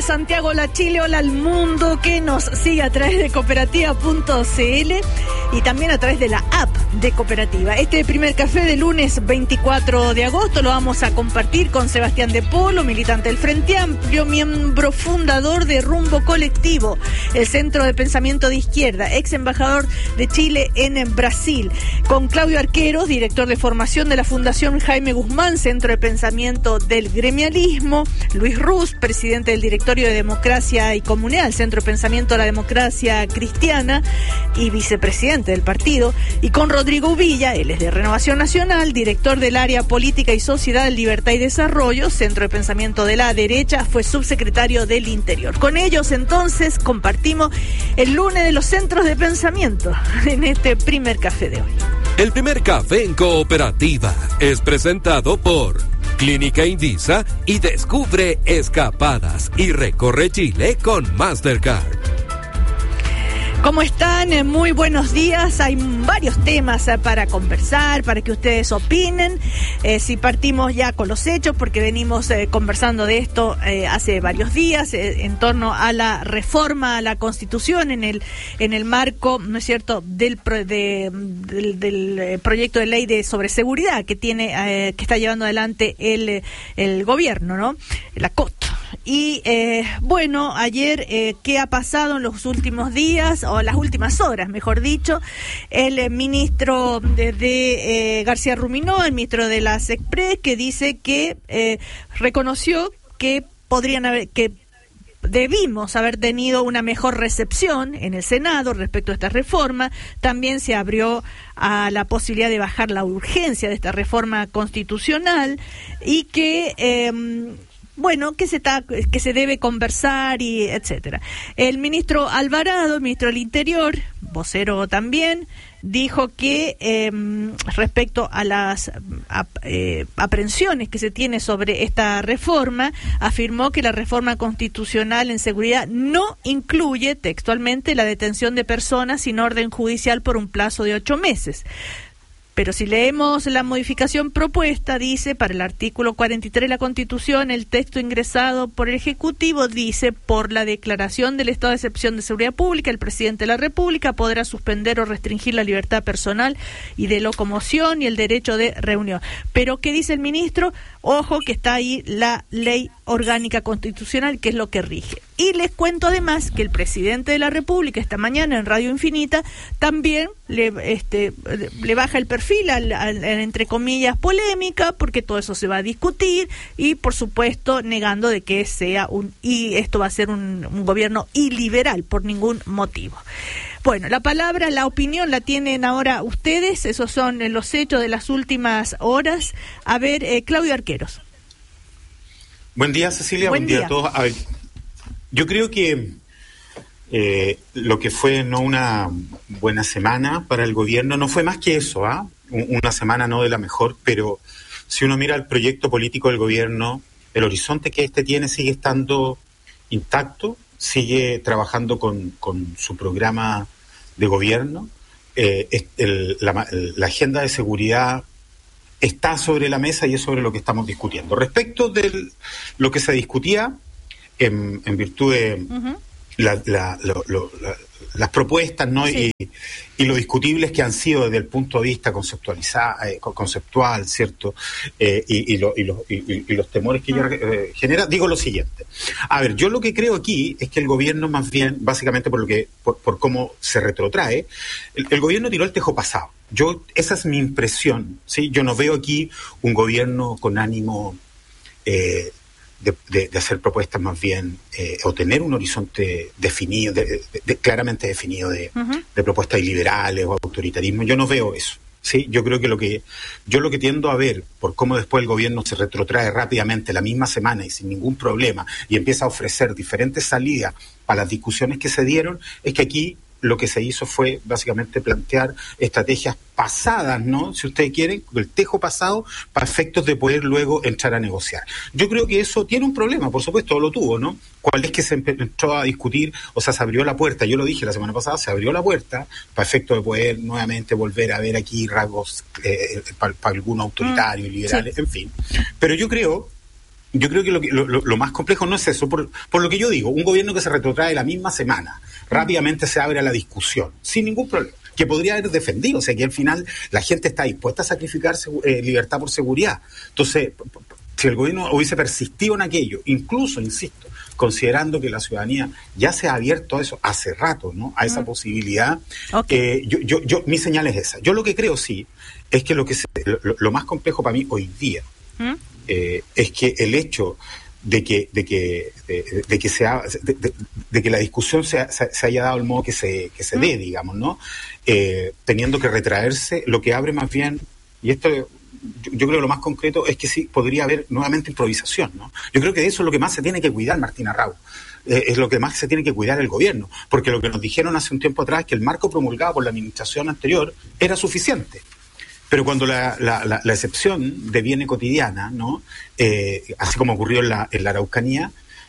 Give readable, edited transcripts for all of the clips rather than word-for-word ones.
Hola Santiago, hola Chile, hola al mundo que nos sigue a través de cooperativa.cl y también a través de la app de Cooperativa. Este primer café de lunes 24 de agosto lo vamos a compartir con Sebastián de Polo, militante del Frente Amplio, miembro fundador de Rumbo Colectivo, el centro de pensamiento de izquierda, ex embajador de Chile en Brasil, con Claudio Arqueros, director de formación de la Fundación Jaime Guzmán, centro de pensamiento del gremialismo, Luis Ruz, presidente del directorio de Democracia y Comunidad, el Centro de Pensamiento de la Democracia Cristiana y vicepresidente del partido, y con Rodrigo Uvilla, él es de Renovación Nacional, director del área Política y Sociedad, Libertad y Desarrollo, Centro de Pensamiento de la Derecha, fue subsecretario del Interior. Con ellos entonces compartimos el lunes de los centros de pensamiento en este primer café de hoy. El primer café en Cooperativa es presentado por Clínica Indisa y descubre escapadas y recorre Chile con Mastercard. ¿Cómo están? Muy buenos días. Hay varios temas para conversar, para que ustedes opinen. Si partimos ya con los hechos, porque venimos conversando de esto hace varios días, en torno a la reforma a la Constitución en el marco, ¿no es cierto?, del proyecto de ley sobre seguridad que está llevando adelante el gobierno, ¿no? La COT. Y bueno, ayer, ¿qué ha pasado en los últimos días, o las últimas horas, mejor dicho? El ministro de García Ruminó, el ministro de la SECPRES, que dice que reconoció que debimos haber tenido una mejor recepción en el Senado respecto a esta reforma. También se abrió a la posibilidad de bajar la urgencia de esta reforma constitucional y que que se debe conversar y etcétera. El ministro Alvarado, el ministro del Interior, vocero también, dijo que respecto a las aprehensiones que se tiene sobre esta reforma, afirmó que la reforma constitucional en seguridad no incluye textualmente la detención de personas sin orden judicial por un plazo de 8 meses. Pero si leemos la modificación propuesta, dice, para el artículo 43 de la Constitución, el texto ingresado por el Ejecutivo dice: por la declaración del estado de excepción de seguridad pública, el presidente de la República podrá suspender o restringir la libertad personal y de locomoción y el derecho de reunión. Pero, ¿qué dice el ministro? Ojo, que está ahí la ley orgánica constitucional, que es lo que rige. Y les cuento además que el presidente de la República esta mañana en Radio Infinita también le baja el perfil al entre comillas polémica, porque todo eso se va a discutir, y por supuesto negando de que esto va a ser un gobierno iliberal por ningún motivo. Bueno, la palabra, la opinión la tienen ahora ustedes. Esos son los hechos de las últimas horas. A ver, Claudio Arqueros. Buen día, Cecilia. Buen día a todos. A ver, yo creo que lo que fue no una buena semana para el gobierno no fue más que eso, una semana no de la mejor, pero si uno mira el proyecto político del gobierno, el horizonte que tiene sigue estando intacto, sigue trabajando con su programa de gobierno. La agenda de seguridad está sobre la mesa y es sobre lo que estamos discutiendo. Respecto de lo que se discutía, en virtud de las propuestas, ¿no? y lo discutibles que han sido desde el punto de vista conceptual, ¿cierto? Y los temores que ello genera, digo lo siguiente. A ver, yo lo que creo aquí es que el gobierno, más bien, básicamente por cómo se retrotrae, el gobierno tiró el tejo pasado. Esa es mi impresión, ¿sí? Yo no veo aquí un gobierno con ánimo de hacer propuestas, más bien, o tener un horizonte definido, claramente definido de propuestas iliberales o autoritarismo. Yo no veo eso, ¿sí? Yo creo que lo que tiendo a ver, por cómo después el gobierno se retrotrae rápidamente la misma semana y sin ningún problema, y empieza a ofrecer diferentes salidas para las discusiones que se dieron, es que aquí lo que se hizo fue básicamente plantear estrategias pasadas, ¿no? Si ustedes quieren, el tejo pasado, para efectos de poder luego entrar a negociar. Yo creo que eso tiene un problema, por supuesto, lo tuvo, ¿no? ¿Cuál es? Que se entró a discutir, o sea, se abrió la puerta, yo lo dije la semana pasada, se abrió la puerta para efectos de poder nuevamente volver a ver aquí rasgos para algunos autoritarios, liberales, en fin. Pero yo creo yo creo que lo más complejo no es eso, por lo que yo digo, un gobierno que se retrotrae la misma semana, rápidamente se abre a la discusión, sin ningún problema, que podría haber defendido, o sea, que al final la gente está dispuesta a sacrificar libertad por seguridad. Entonces, si el gobierno hubiese persistido en aquello, incluso, insisto, considerando que la ciudadanía ya se ha abierto a eso hace rato, ¿no? A esa posibilidad, okay. Mi señal es esa. Yo lo que creo, sí, es que lo más complejo para mí hoy día es que el hecho de que la discusión se haya dado el modo que se dé, digamos, ¿no? Teniendo que retraerse, lo que abre más bien, y esto yo creo que lo más concreto es que sí podría haber nuevamente improvisación, ¿no? Yo creo que de eso es lo que más se tiene que cuidar Martín Arrau. Es lo que más se tiene que cuidar el gobierno, porque lo que nos dijeron hace un tiempo atrás es que el marco promulgado por la administración anterior era suficiente. Pero cuando la excepción deviene cotidiana, ¿no? Así como ocurrió en la Araucanía,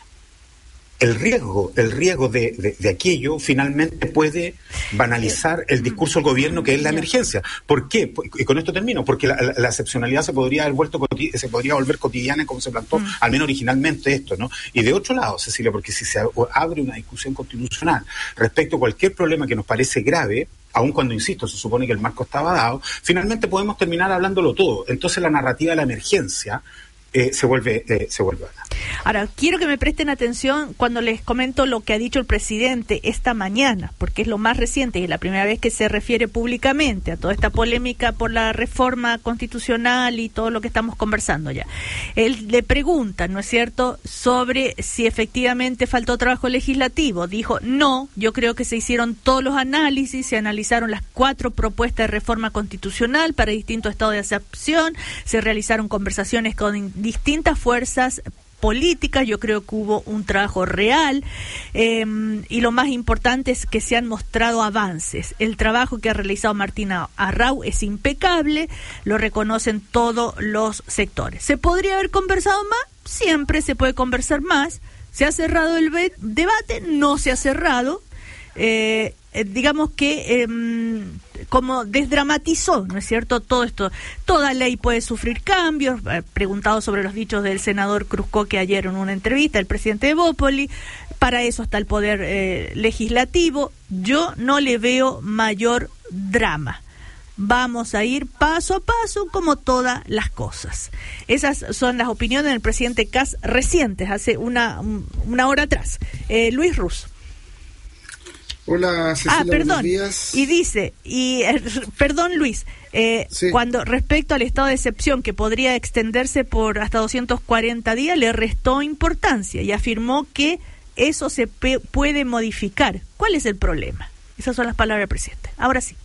el riesgo de aquello finalmente puede banalizar el discurso del gobierno, que es la emergencia. ¿Por qué? Y con esto termino, porque la excepcionalidad se podría volver cotidiana, como se planteó, al menos originalmente esto, ¿no? Y de otro lado, Cecilia, porque si se abre una discusión constitucional respecto a cualquier problema que nos parece grave, aun cuando, insisto, se supone que el marco estaba dado, finalmente podemos terminar hablándolo todo. Entonces la narrativa de la emergencia se vuelve a dar. Ahora, quiero que me presten atención cuando les comento lo que ha dicho el presidente esta mañana, porque es lo más reciente y es la primera vez que se refiere públicamente a toda esta polémica por la reforma constitucional y todo lo que estamos conversando ya. Él le pregunta, ¿no es cierto?, sobre si efectivamente faltó trabajo legislativo. Dijo, no, yo creo que se hicieron todos los análisis, se analizaron las 4 propuestas de reforma constitucional para distintos estados de acepción, se realizaron conversaciones con distintas fuerzas políticas, yo creo que hubo un trabajo real y lo más importante es que se han mostrado avances. El trabajo que ha realizado Martín Arrau es impecable, lo reconocen todos los sectores. ¿Se podría haber conversado más? Siempre se puede conversar más. ¿Se ha cerrado el debate? No se ha cerrado. Digamos que como desdramatizó, ¿no es cierto?, todo esto. Toda ley puede sufrir cambios, preguntado sobre los dichos del senador Cruzcoque ayer en una entrevista, el presidente de Bópoli, para eso está el poder legislativo. Yo no le veo mayor drama. Vamos a ir paso a paso como todas las cosas. Esas son las opiniones del presidente Kast recientes, hace una hora atrás. Luis Ruz. Hola, Cecilia, perdón. Buenos días. Y dice, perdón Luis, sí. Cuando respecto al estado de excepción que podría extenderse por hasta 240 días, le restó importancia y afirmó que eso se puede modificar. ¿Cuál es el problema? Esas son las palabras del presidente. Ahora sí.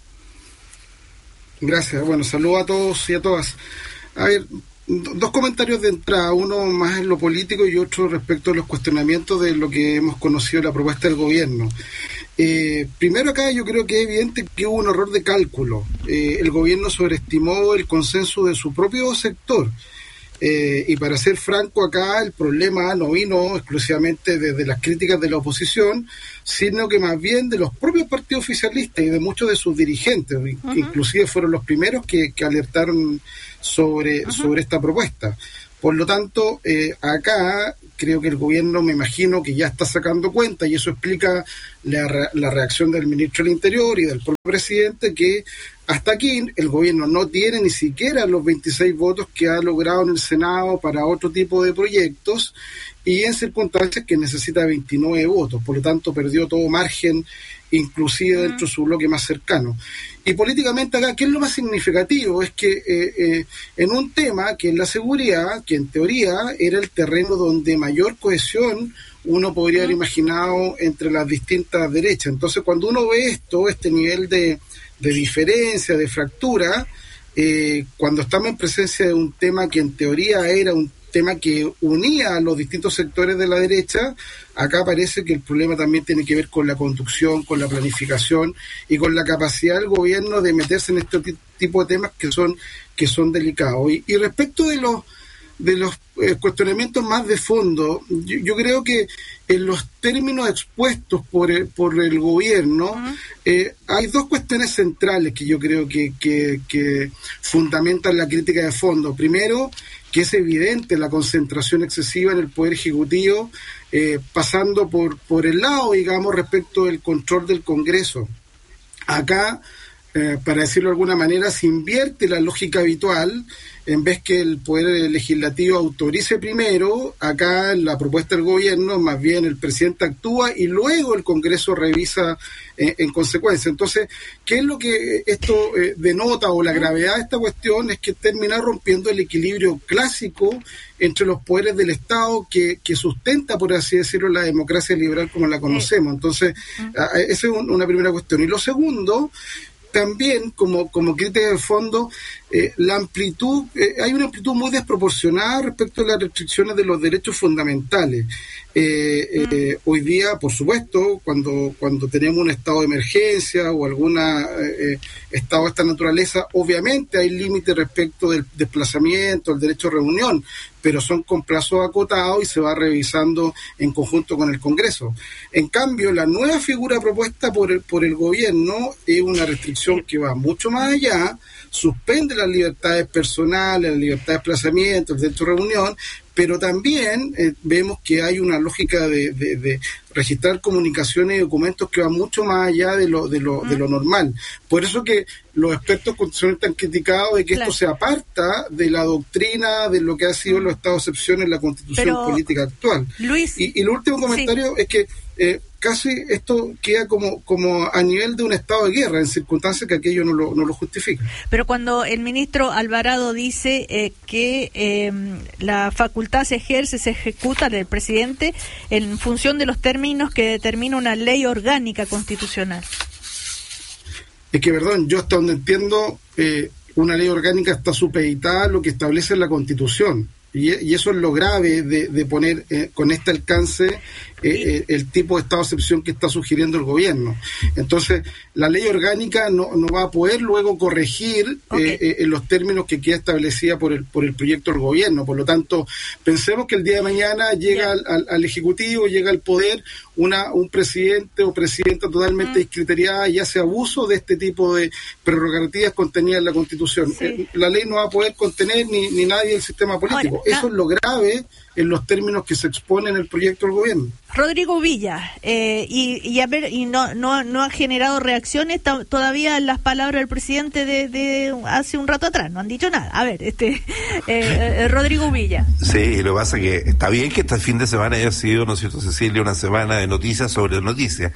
Gracias. Bueno, saludo a todos y a todas. A ver, 2 comentarios de entrada, uno más en lo político y otro respecto a los cuestionamientos de lo que hemos conocido la propuesta del gobierno. Primero acá yo creo que es evidente que hubo un error de cálculo. El gobierno sobreestimó el consenso de su propio sector. Y para ser franco acá, el problema no vino exclusivamente desde las críticas de la oposición, sino que más bien de los propios partidos oficialistas y de muchos de sus dirigentes, que inclusive fueron los primeros que alertaron sobre esta propuesta. Por lo tanto, acá creo que el gobierno, me imagino que ya está sacando cuenta, y eso explica la reacción del ministro del Interior y del propio presidente, que hasta aquí el gobierno no tiene ni siquiera los 26 votos que ha logrado en el Senado para otro tipo de proyectos, y en circunstancias que necesita 29 votos. Por lo tanto, perdió todo margen, inclusive dentro de su bloque más cercano. Y políticamente acá, ¿qué es lo más significativo? Es que en un tema que es la seguridad, que en teoría era el terreno donde mayor cohesión uno podría haber imaginado entre las distintas derechas. Entonces, cuando uno ve este nivel de diferencia, de fractura, cuando estamos en presencia de un tema que en teoría era un tema que unía a los distintos sectores de la derecha, acá parece que el problema también tiene que ver con la conducción, con la planificación y con la capacidad del gobierno de meterse en este tipo de temas que son delicados. Y respecto de los cuestionamientos más de fondo, yo creo que en los términos expuestos por el gobierno, hay 2 cuestiones centrales que yo creo que fundamentan la crítica de fondo. Primero, que es evidente la concentración excesiva en el Poder Ejecutivo, pasando por el lado, digamos, respecto del control del Congreso. Acá, para decirlo de alguna manera, se invierte la lógica habitual. En vez que el Poder Legislativo autorice primero, acá en la propuesta del gobierno, más bien el presidente actúa y luego el Congreso revisa en consecuencia. Entonces, ¿qué es lo que esto denota, o la gravedad de esta cuestión? Es que termina rompiendo el equilibrio clásico entre los poderes del Estado que sustenta, por así decirlo, la democracia liberal como la conocemos. Entonces, esa es una primera cuestión. Y lo segundo, también como crítica de fondo, la amplitud, hay una amplitud muy desproporcionada respecto a las restricciones de los derechos fundamentales. Hoy día, por supuesto, cuando tenemos un estado de emergencia o algún estado de esta naturaleza, obviamente hay límites respecto del desplazamiento, el derecho a reunión, pero son con plazos acotados y se va revisando en conjunto con el Congreso. En cambio, la nueva figura propuesta por el gobierno es una restricción que va mucho más allá, suspende las libertades personales, la libertad de desplazamiento, el derecho a reunión, pero también vemos que hay una lógica de registrar comunicaciones y documentos que van mucho más allá de lo normal. Por eso que los expertos constitucionalistas han criticado de que esto se aparta de la doctrina de lo que ha sido los estados de excepción en la Constitución política actual. Luis, y el último comentario es que casi esto queda como a nivel de un estado de guerra, en circunstancias que aquello no lo justifica. Pero cuando el ministro Alvarado dice que la facultad se ejerce, se ejecuta del presidente en función de los términos que determina una ley orgánica constitucional. Es que, perdón, yo hasta donde entiendo, una ley orgánica está supeditada a lo que establece la Constitución. Y eso es lo grave de poner con este alcance el tipo de estado de excepción que está sugiriendo el gobierno. Entonces, la ley orgánica no va a poder luego corregir en los términos que queda establecida por el proyecto del gobierno. Por lo tanto, pensemos que el día de mañana llega al Ejecutivo, llega al poder un presidente o presidenta totalmente discriteriada y hace abuso de este tipo de prerrogativas contenidas en la Constitución. La ley no va a poder contener ni nadie del sistema político. Ahora, eso es lo grave en los términos que se exponen en el proyecto del gobierno. Rodrigo Villa, no ha generado reacciones todavía las palabras del presidente de hace un rato atrás, no han dicho nada. A ver, Rodrigo Villa. Sí, lo que pasa es que está bien que este fin de semana haya sido, ¿no es cierto, Cecilia?, una semana de noticias sobre noticias,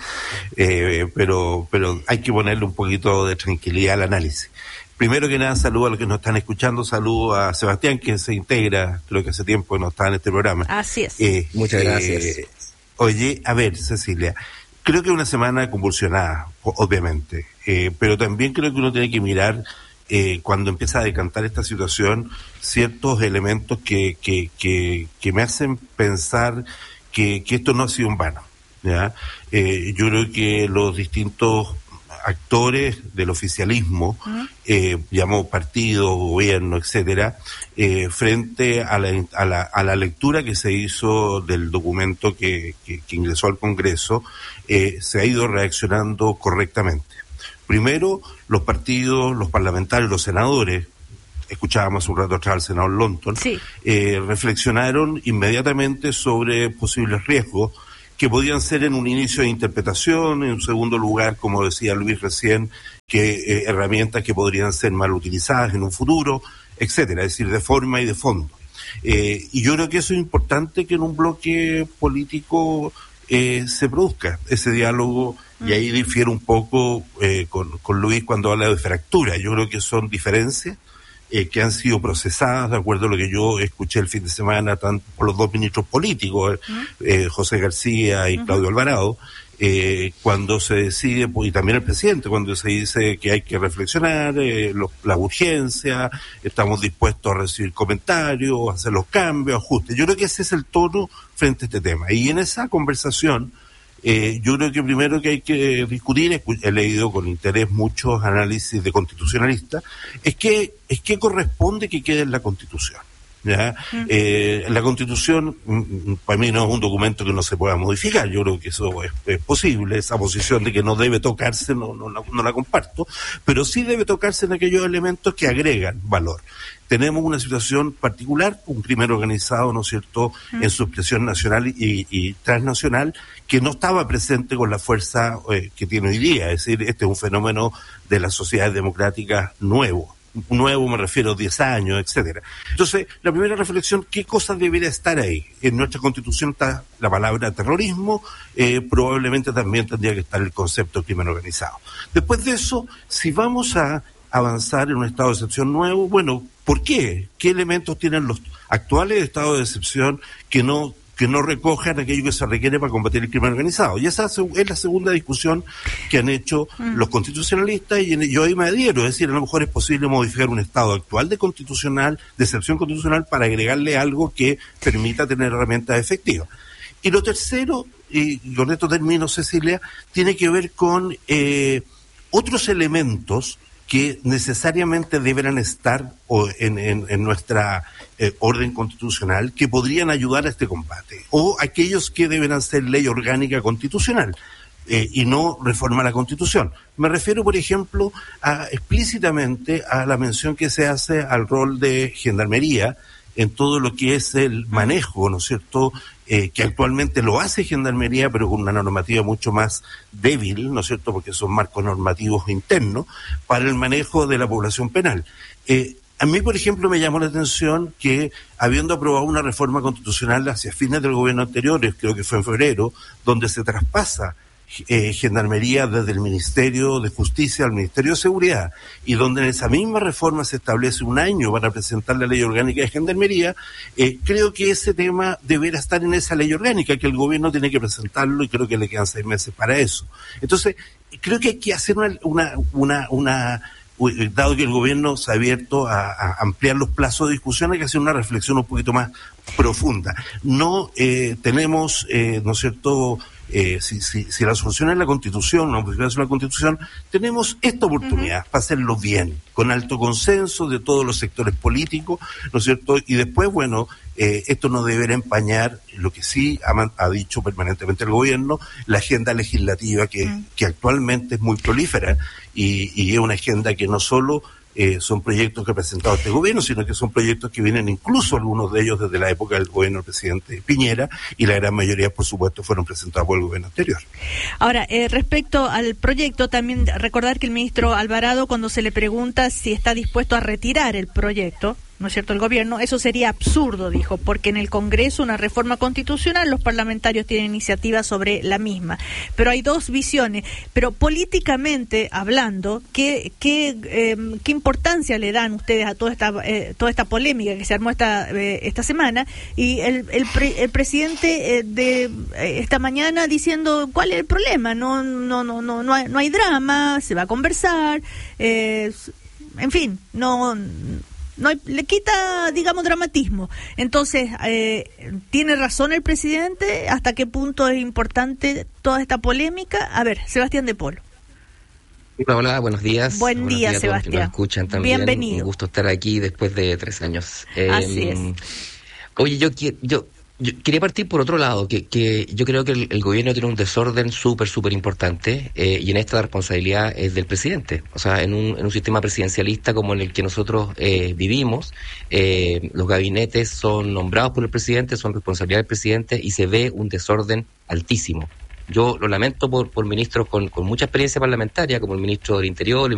pero hay que ponerle un poquito de tranquilidad al análisis. Primero que nada, saludo a los que nos están escuchando, saludo a Sebastián, que se integra, creo que hace tiempo que no está en este programa. Así es. Muchas gracias. Oye, a ver, Cecilia, creo que es una semana convulsionada, obviamente, pero también creo que uno tiene que mirar, cuando empieza a decantar esta situación, ciertos elementos que me hacen pensar que esto no ha sido en vano, ¿ya? Yo creo que los distintos actores del oficialismo, llamó partido, gobierno, etcétera, frente a la lectura que se hizo del documento que ingresó al Congreso, se ha ido reaccionando correctamente. Primero, los partidos, los parlamentarios, los senadores, escuchábamos un rato atrás al senador Lonton, reflexionaron inmediatamente sobre posibles riesgos que podían ser en un inicio de interpretación, en un segundo lugar, como decía Luis recién, que herramientas que podrían ser mal utilizadas en un futuro, etcétera, es decir, de forma y de fondo. Y yo creo que eso es importante, que en un bloque político se produzca ese diálogo, y ahí difiero un poco con Luis cuando habla de fractura. Yo creo que son diferencias que han sido procesadas, de acuerdo a lo que yo escuché el fin de semana, tanto por los dos ministros políticos, José García y Claudio Alvarado, cuando se decide, y también el presidente, cuando se dice que hay que reflexionar, la urgencia, estamos dispuestos a recibir comentarios, a hacer los cambios, ajustes. Yo creo que ese es el tono frente a este tema. Y en esa conversación, yo creo que primero que hay que discutir, he leído con interés muchos análisis de constitucionalistas, es que corresponde que quede en la Constitución. ¿ya? La Constitución, para mí no es un documento que no se pueda modificar. Yo creo que eso es posible. Esa posición de que no debe tocarse no la comparto, pero sí debe tocarse en aquellos elementos que agregan valor. Tenemos una situación particular, un crimen organizado, ¿no es cierto?, en su expresión nacional y transnacional, que no estaba presente con la fuerza que tiene hoy día. Es decir, este es un fenómeno de las sociedades democráticas nuevo me refiero 10 años, etcétera. Entonces, la primera reflexión, ¿qué cosa debería estar ahí? En nuestra Constitución está la palabra terrorismo, probablemente también tendría que estar el concepto de crimen organizado. Después de eso, si vamos a avanzar en un estado de excepción nuevo, bueno, ¿por qué? ¿Qué elementos tienen los actuales estados de excepción que no recojan aquello que se requiere para combatir el crimen organizado? Y esa es la segunda discusión que han hecho los constitucionalistas, y yo ahí me adhiero. Es decir, a lo mejor es posible modificar un estado actual de excepción constitucional para agregarle algo que permita tener herramientas efectivas. Y lo tercero, y con esto termino, Cecilia, tiene que ver con otros elementos que necesariamente deberán estar en nuestra orden constitucional, que podrían ayudar a este combate, o aquellos que deberán ser ley orgánica constitucional y no reforma a la Constitución. Me refiero, por ejemplo, explícitamente a la mención que se hace al rol de Gendarmería en todo lo que es el manejo, ¿no es cierto?, que actualmente lo hace Gendarmería, pero con una normativa mucho más débil, ¿no es cierto?, porque son marcos normativos internos, para el manejo de la población penal. A mí, por ejemplo, me llamó la atención que, habiendo aprobado una reforma constitucional hacia fines del gobierno anterior, creo que fue en febrero, donde se traspasa Gendarmería desde el Ministerio de Justicia al Ministerio de Seguridad, y donde en esa misma reforma se establece un año para presentar la ley orgánica de Gendarmería, creo que ese tema deberá estar en esa ley orgánica, que el gobierno tiene que presentarlo, y creo que le quedan 6 meses para eso. Entonces, creo que hay que hacer dado que el gobierno se ha abierto a ampliar los plazos de discusión, hay que hacer una reflexión un poquito más profunda. No tenemos, ¿no es cierto?, si la solución es la Constitución, la modificación de la Constitución, tenemos esta oportunidad para hacerlo bien, con alto consenso de todos los sectores políticos, ¿no es cierto? Y después, bueno, esto no deberá empañar lo que sí ha dicho permanentemente el gobierno, la agenda legislativa que actualmente es muy prolífera, y es una agenda que no solo son proyectos que ha presentado este gobierno, sino que son proyectos que vienen incluso algunos de ellos desde la época del gobierno del presidente Piñera, y la gran mayoría, por supuesto, fueron presentados por el gobierno anterior. Ahora, respecto al proyecto, también recordar que el ministro Alvarado, cuando se le pregunta si está dispuesto a retirar el proyecto, ¿no es cierto?, el gobierno, eso sería absurdo, dijo, porque en el Congreso una reforma constitucional, los parlamentarios tienen iniciativa sobre la misma. Pero hay dos visiones. Pero políticamente hablando, ¿qué importancia le dan ustedes a toda esta polémica que se armó esta semana? Y el presidente de esta mañana diciendo, ¿cuál es el problema? No hay drama, se va a conversar, en fin, le quita, digamos, dramatismo. Entonces, ¿tiene razón el presidente? ¿Hasta qué punto es importante toda esta polémica? A ver, Sebastián de Polo. Hola, buenos días. Buen día, Sebastián. Que nos escuchan también. Bienvenido. Un gusto estar aquí después de 3 años. Así es. Oye, yo quería partir por otro lado, que yo creo que el gobierno tiene un desorden súper importante, y en esta la responsabilidad es del presidente. O sea, en un sistema presidencialista como en el que nosotros vivimos, los gabinetes son nombrados por el presidente, son responsabilidad del presidente, y se ve un desorden altísimo. Yo lo lamento por ministros con mucha experiencia parlamentaria, como el ministro del Interior,